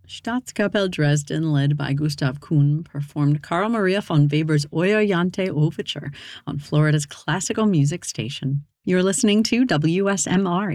Staatskapelle Dresden, led by Gustav Kuhn, performed Carl Maria von Weber's Oyayante Overture on Florida's classical music station. You're listening to WSMR